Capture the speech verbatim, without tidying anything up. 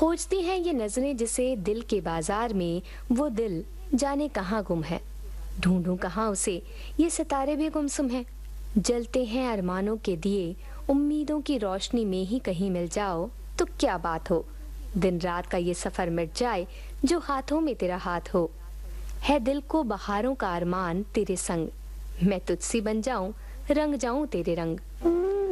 खोजती हैं ये नजरें जिसे दिल के बाजार में, वो दिल जाने कहाँ गुम है। ढूंढूं कहाँ उसे, ये सितारे भी गुमसुम हैं। जलते हैं अरमानों के दिए, उम्मीदों की रोशनी में ही कहीं मिल जाओ तो क्या बात हो। दिन रात का ये सफर मिट जाए जो हाथों में तेरा हाथ हो। है दिल को बहारों का अरमान तेरे संग, मैं तुझसी बन जाऊं, रंग जाऊं तेरे रंग।